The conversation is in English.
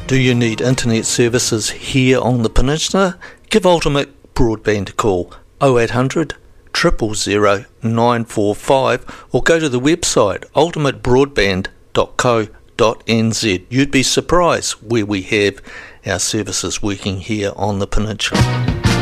Do you need internet services here on the peninsula? Give Ultimate Broadband a call, 0800 000 945, or go to the website ultimatebroadband.co.nz. You'd be surprised where we have our services working here on the peninsula.